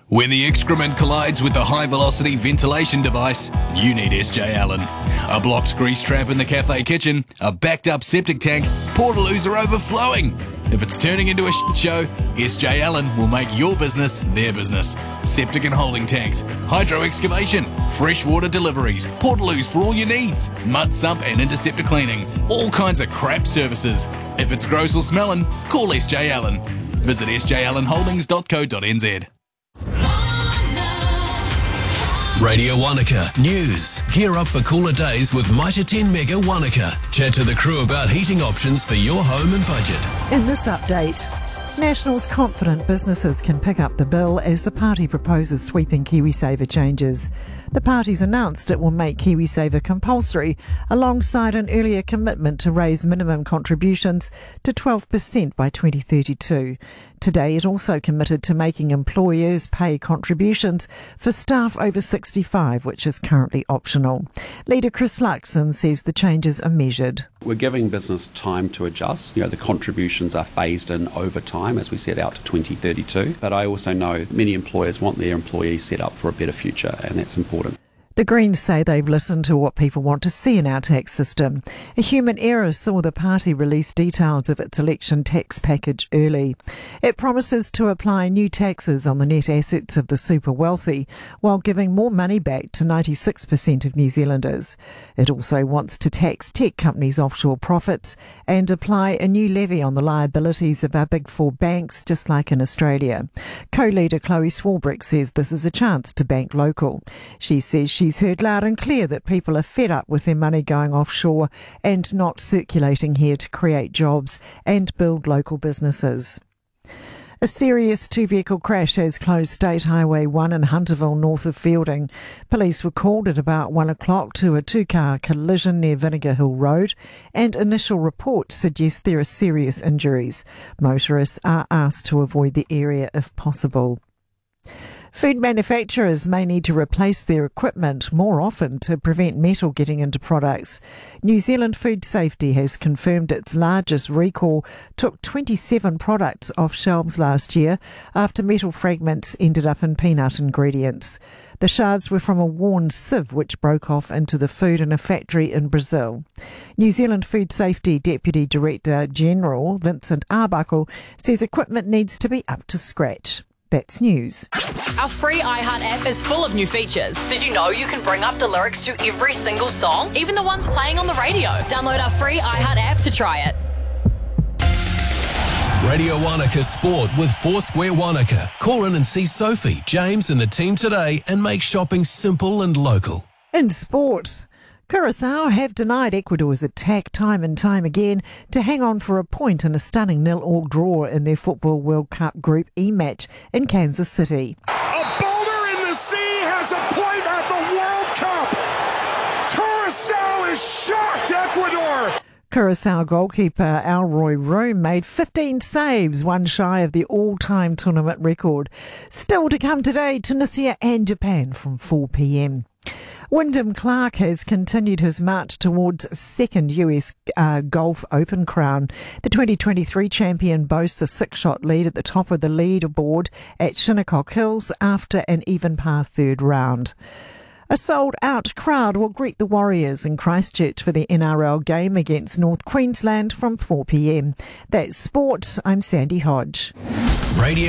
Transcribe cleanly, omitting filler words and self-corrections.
When the excrement collides with the high-velocity ventilation device, you need SJ Allen. A blocked grease trap in the cafe kitchen, a backed-up septic tank, portaloos are overflowing. If it's turning into a shit show, SJ Allen will make your business their business. Septic and holding tanks, hydro excavation, freshwater deliveries, portaloos for all your needs, mud sump and interceptor cleaning, all kinds of crap services. If it's gross or smelling, call SJ Allen. Visit sjallenholdings.co.nz. Radio Wanaka News. Gear up for cooler days with Mitre 10 Mega Wanaka. Chat to the crew about heating options for your home and budget. In this update, National's confident businesses can pick up the bill as the party proposes sweeping KiwiSaver changes. The party's announced it will make KiwiSaver compulsory, alongside an earlier commitment to raise minimum contributions to 12% by 2032. Today, it also committed to making employers pay contributions for staff over 65, which is currently optional. Leader Chris Luxon says the changes are measured. We're giving business time to adjust. The contributions are phased in over time as we set out to 2032. But I also know many employers want their employees set up for a better future, and that's important. The Greens say they've listened to what people want to see in our tax system. A human error saw the party release details of its election tax package early. It promises to apply new taxes on the net assets of the super wealthy, while giving more money back to 96% of New Zealanders. It also wants to tax tech companies' offshore profits and apply a new levy on the liabilities of our big four banks, just like in Australia. Co-leader Chloe Swarbrick says this is a chance to bank local. She says she's heard loud and clear that people are fed up with their money going offshore and not circulating here to create jobs and build local businesses. A serious two-vehicle crash has closed State Highway 1 in Hunterville, north of Fielding. Police were called at about 1 o'clock to a two-car collision near Vinegar Hill Road, and initial reports suggest there are serious injuries. Motorists are asked to avoid the area if possible. Food manufacturers may need to replace their equipment more often to prevent metal getting into products. New Zealand Food Safety has confirmed its largest recall took 27 products off shelves last year after metal fragments ended up in peanut ingredients. The shards were from a worn sieve which broke off into the food in a factory in Brazil. New Zealand Food Safety Deputy Director General Vincent Arbuckle says equipment needs to be up to scratch. That's news. Our free iHeart app is full of new features. Did you know you can bring up the lyrics to every single song, even the ones playing on the radio? Download our free iHeart app to try it. Radio Wanaka Sport with Foursquare Wanaka. Call in and see Sophie, James and the team today and make shopping simple and local. In sport, Curaçao have denied Ecuador's attack time and time again to hang on for a point in a stunning 0-0 draw in their Football World Cup Group E match in Kansas City. A boulder in the sea has a point at the World Cup. Curaçao is shocked, Ecuador. Curaçao goalkeeper Alroy Room made 15 saves, one shy of the all-time tournament record. Still to come today, Tunisia and Japan from 4 p.m. Wyndham Clark has continued his march towards second US Golf Open crown. The 2023 champion boasts a 6-shot lead at the top of the leaderboard at Shinnecock Hills after an even-par third round. A sold-out crowd will greet the Warriors in Christchurch for the NRL game against North Queensland from 4 p.m. That's sport. I'm Sandy Hodge. Radio